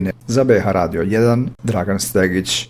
Za BH Radio 1, Dragan Stegić.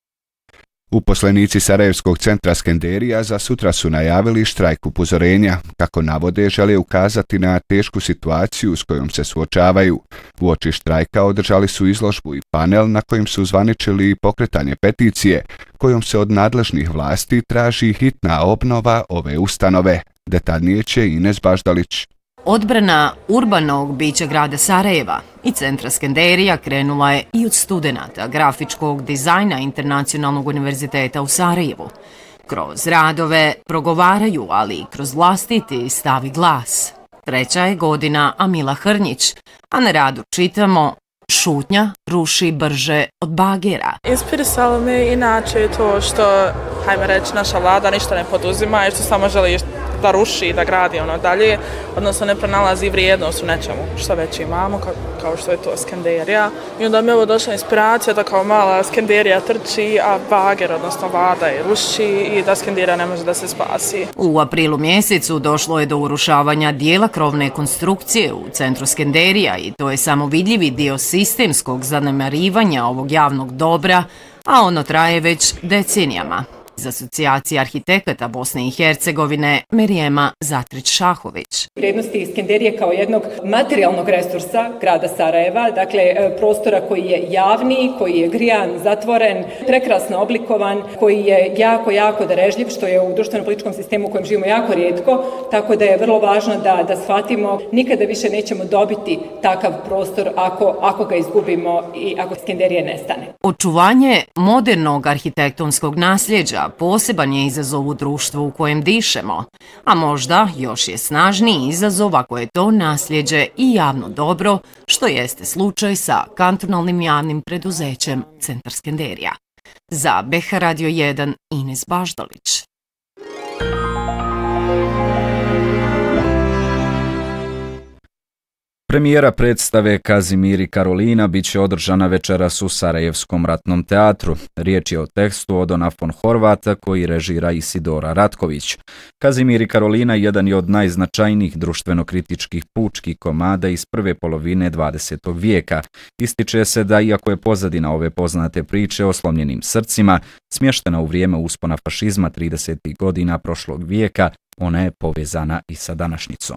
Uposlenici Sarajevskog centra Skenderija za sutra su najavili štrajk upozorenja. Kako navode, žele ukazati na tešku situaciju s kojom se suočavaju. Uoči štrajka održali su izložbu i panel na kojim su zvaničili pokretanje peticije, kojom se od nadležnih vlasti traži hitna obnova ove ustanove. Detaljnije će Ines Baždalić. Odbrana urbanog bića grada Sarajeva i centra Skenderija krenula je i od studenata grafičkog dizajna Internacionalnog univerziteta u Sarajevu. Kroz radove progovaraju, ali i kroz vlastiti stavi glas. Treća je godina Amila Hrnjić, a na radu čitamo: šutnja ruši brže od bagera. Inspirisalo me inače to što, hajme reći, naša vlada ništa ne poduzima i što samo želi da ruši, da gradi dalje, odnosno ne pronalazi vrijednost u nečemu što već imamo, kao što je to Skenderija. I onda mi je ovo došla inspiracija da kao mala Skenderija trči, a bager, odnosno vlada je ruši i da Skenderija ne može da se spasi. U aprilu mjesecu došlo je do urušavanja dijela krovne konstrukcije u centru Skenderija i to je samo vidljivi dio sistemskog zanemarivanja ovog javnog dobra, a ono traje već decenijama. Iz Asocijacije arhitekata Bosne i Hercegovine Merijema Zatrić-Šahović. Vrijednosti Skenderije kao jednog materijalnog resursa grada Sarajeva, dakle prostora koji je javni, koji je grijan, zatvoren, prekrasno oblikovan, koji je jako darežljiv, što je u društveno-političkom sistemu u kojem živimo jako rijetko, tako da je vrlo važno da shvatimo nikada više nećemo dobiti takav prostor ako ga izgubimo i ako Skenderije nestane. Očuvanje modernog arhitektonskog nasljeđa poseban je izazov u društvu u kojem dišemo, a možda još je snažniji izazov ako je to nasljeđe i javno dobro, što jeste slučaj sa kantonalnim javnim preduzećem Centar Skenderija. Za BH Radio 1, Ines Baždalić. Premijera predstave Kazimir i Karolina bit će održana večeras u Sarajevskom ratnom teatru. Riječ je o tekstu Odona von Horvata koji režira Isidora Ratković. Kazimir i Karolina jedan je od najznačajnijih društveno-kritičkih pučkih komada iz prve polovine 20. vijeka. Ističe se da iako je pozadina ove poznate priče o slomljenim srcima smještena u vrijeme uspona fašizma 30. godina prošlog vijeka, ona je povezana i sa današnjicom.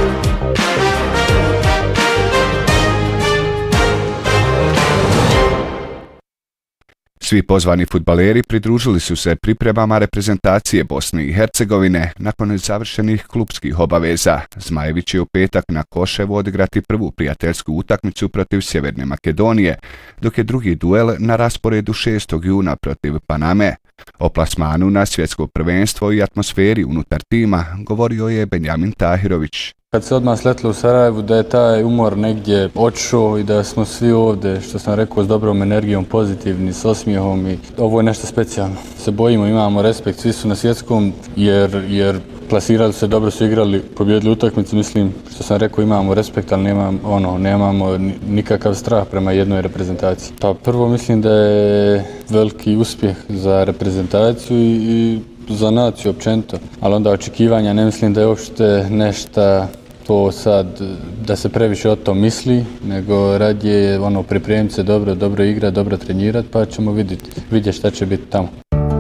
Svi pozvani fudbaleri pridružili su se pripremama reprezentacije Bosne i Hercegovine nakon završenih klupskih obaveza. Zmajevi će u petak na Koševu odigrati prvu prijateljsku utakmicu protiv Sjeverne Makedonije, dok je drugi duel na rasporedu 6. juna protiv Paname. O plasmanu na svjetsko prvenstvo i atmosferi unutar tima govorio je Benjamin Tahirović. Kad se odmah sletilo u Sarajevu, da je taj umor negdje otišao i da smo svi ovdje, što sam rekao, s dobrom energijom, pozitivni, s osmijehom i ovo je nešto specijalno. Se bojimo, imamo respekt, svi su na svjetskom jer plasirali se, dobro su igrali, pobjedili utakmicu, mislim, što sam rekao, imamo respekt, ali nemamo nikakav strah prema jednoj reprezentaciji. Pa prvo mislim da je veliki uspjeh za reprezentaciju i za naciju općenito, ali onda očekivanja ne mislim da je uopšte nešto to sad da se previše o tom misli, nego radije pripremiti se dobro igrati, dobro trenirati, pa ćemo vidjeti šta će biti tamo.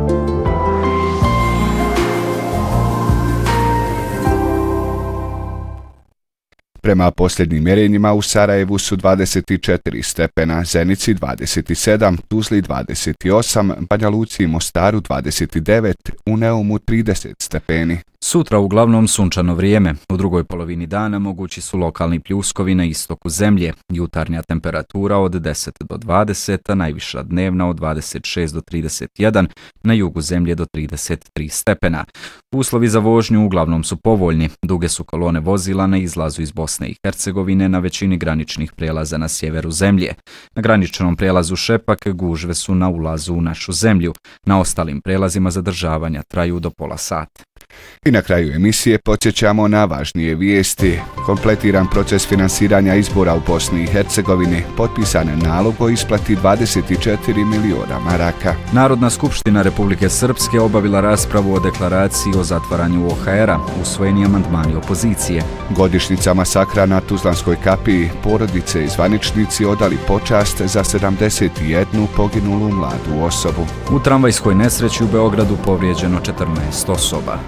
Prema posljednjim mjerenjima u Sarajevu su 24 stepena, Zenici 27, Tuzli 28, Banja Luci i Mostaru 29, u Neumu 30 stepeni. Sutra uglavnom sunčano vrijeme. U drugoj polovini dana mogući su lokalni pljuskovi na istoku zemlje. Jutarnja temperatura od 10 do 20, a najviša dnevna od 26 do 31, na jugu zemlje do 33 stepena. Uslovi za vožnju uglavnom su povoljni. Duge su kolone vozila na izlazu iz Bosne i Hercegovine na većini graničnih prijelaza na sjeveru zemlje. Na graničnom prijelazu Šepak gužve su na ulazu u našu zemlju. Na ostalim prijelazima zadržavanja traju do pola sata. I na kraju emisije podsjećamo na važnije vijesti. Kompletiran proces finansiranja izbora u Bosni i Hercegovini, potpisan nalog o isplati 24 miliona maraka. Narodna skupština Republike Srpske obavila raspravu o deklaraciji o zatvaranju OHR-a, usvojeni amandmani opozicije. Godišnjica masakra na Tuzlanskoj kapiji, porodice i zvaničnici odali počast za 71 poginulu mladu osobu. U tramvajskoj nesreći u Beogradu povrijeđeno 14 osoba.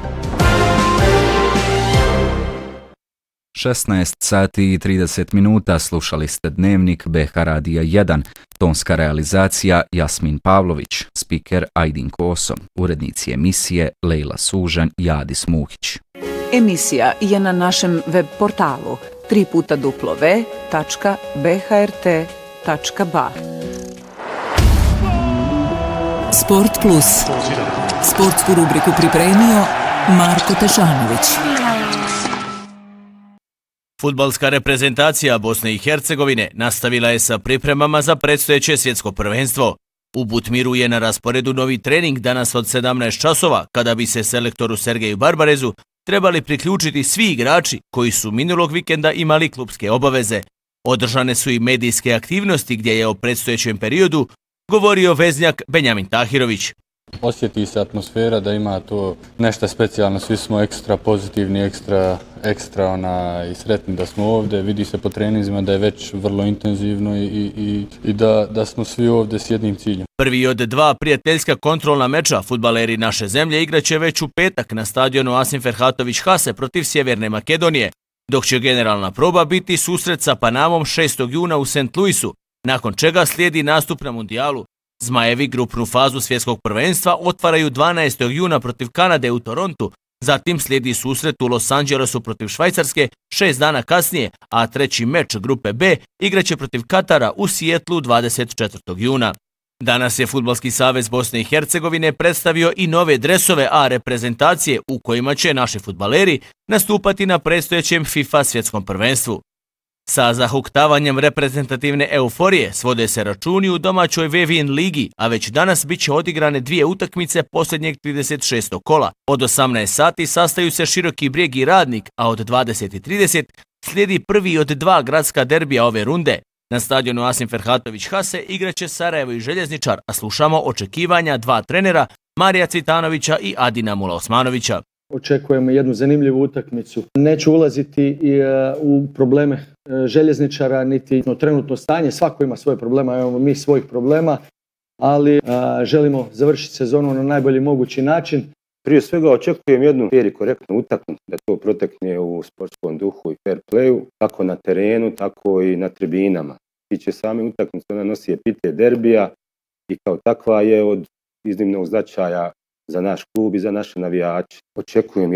16 sati i 30 minuta slušali ste Dnevnik BH Radija 1, tonska realizacija Jasmin Pavlović, spiker Ajdin Koso, urednici emisije Lejla Sužanj i Adis Muhić. Emisija je na našem web portalu www.bhrt.ba. Sport Plus. Sportsku rubriku pripremio Marko Tešanović. Fudbalska reprezentacija Bosne i Hercegovine nastavila je sa pripremama za predstojeće svjetsko prvenstvo. U Butmiru je na rasporedu novi trening danas od 17 časova, kada bi se selektoru Sergeju Barbarezu trebali priključiti svi igrači koji su minulog vikenda imali klubske obaveze. Održane su i medijske aktivnosti gdje je o predstojećem periodu govorio veznjak Benjamin Tahirović. Osjeti se atmosfera da ima to nešto specijalno, svi smo ekstra pozitivni, ekstra i sretni da smo ovdje. Vidi se po treninzima da je već vrlo intenzivno i da smo svi ovdje s jednim ciljem. Prvi od dva prijateljska kontrolna meča fudbaleri naše zemlje igraće već u petak na stadionu Asim Ferhatović Hase protiv Sjeverne Makedonije, dok će generalna proba biti susret sa Panamom 6. juna u St. Louisu, nakon čega slijedi nastup na mundijalu. Zmajevi grupnu fazu svjetskog prvenstva otvaraju 12. juna protiv Kanade u Torontu, zatim slijedi susret u Los Angelesu protiv Švajcarske 6 dana kasnije, a treći meč grupe B igraće protiv Katara u Sijetlu 24. juna. Danas je Fudbalski savez Bosne i Hercegovine predstavio i nove dresove A reprezentacije u kojima će naši fudbaleri nastupati na predstojećem FIFA svjetskom prvenstvu. Sa zahuktavanjem reprezentativne euforije svode se računi u domaćoj Vevin ligi, a već danas bit će odigrane dvije utakmice posljednjeg 36. kola. Od 18 sati sastaju se Široki Brijeg i Radnik, a od 20:30 slijedi prvi od dva gradska derbija ove runde. Na stadionu Asim Ferhatović Hase igraće Sarajevo i Željezničar, a slušamo očekivanja dva trenera, Marija Cvitanovića i Adina Mula Osmanovića. Očekujemo jednu zanimljivu utakmicu. Neću ulaziti u probleme Željezničara, niti trenutno stanje. Svako ima svoje problema, imamo mi svojih problema, ali želimo završiti sezonu na najbolji mogući način. Prije svega očekujem jednu fair i korektnu utakmicu, da to protekne u sportskom duhu i fair playu, kako na terenu, tako i na tribinama. Tiče same utakmice, ona nosi epitet derbija i kao takva je od iznimnog značaja za naš klub i za naše navijače. Očekujem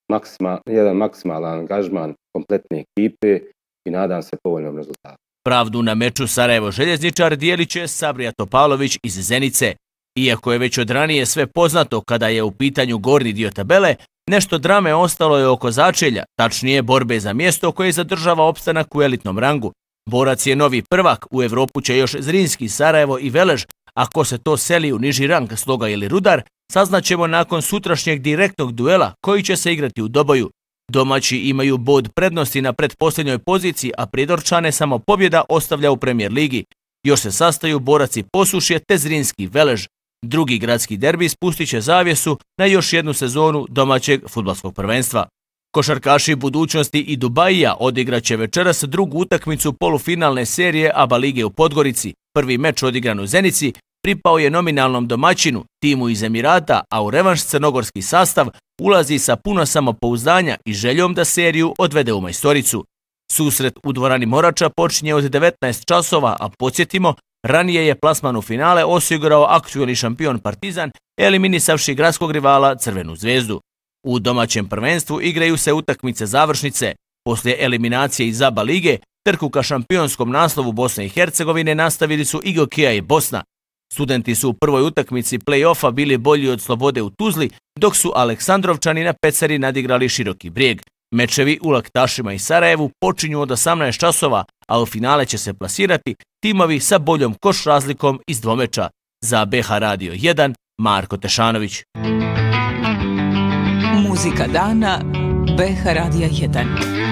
jedan maksimalan angažman kompletne ekipe i nadam se povoljnom rezultatu. Pravdu na meču Sarajevo Željezničar dijelit će Sabrija Topalović iz Zenice. Iako je već od ranije sve poznato kada je u pitanju gornji dio tabele, nešto drame ostalo je oko začelja, tačnije borbe za mjesto koje zadržava opstanak u elitnom rangu. Borac je novi prvak, u Evropu će još Zrinski, Sarajevo i Velež, a ko se to seli u niži rang, Sloga ili Rudar, saznaćemo nakon sutrašnjeg direktnog duela koji će se igrati u Doboju. Domaći imaju bod prednosti na pretposljednjoj poziciji, a Pridorčane samo pobjeda ostavlja u Premijer ligi. Još se sastaju Borac i Posušje te Zrinski Velež. Drugi gradski derbi spustit će zavjesu na još jednu sezonu domaćeg fudbalskog prvenstva. Košarkaši Budućnosti i Dubajija odigraće večeras drugu utakmicu polufinalne serije ABA lige u Podgorici. Prvi meč odigran u Zenici pripao je nominalnom domaćinu, timu iz Emirata, a u revanš crnogorski sastav ulazi sa puno samopouzdanja i željom da seriju odvede u majstoricu. Susret u dvorani Morača počinje od 19 časova, a podsjetimo, ranije je plasman u finale osigurao aktualni šampion Partizan, eliminisavši gradskog rivala Crvenu zvezdu. U domaćem prvenstvu igraju se utakmice završnice. Poslije eliminacije iz ABA lige, trku ka šampionskom naslovu Bosne i Hercegovine nastavili su i Gokija i Bosna. Studenti su u prvoj utakmici play-offa bili bolji od Slobode u Tuzli, dok su Aleksandrovčani na Pecari nadigrali Široki Brijeg. Mečevi u Laktašima i Sarajevu počinju od 18 časova, a u finale će se plasirati timovi sa boljom koš razlikom iz dvomeča. Za BH Radio 1, Marko Tešanović. Muzika dana BH Radija 1.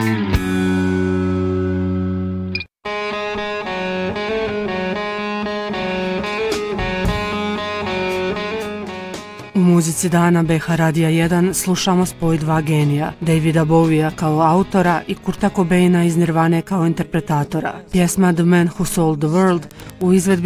U muzici dana BH Radija 1 slušamo spoj dva genija, Davida Bowija kao autora i Kurta Cobaina iz Nirvane kao interpretatora. Pjesma The Man Who Sold the World u izvedbi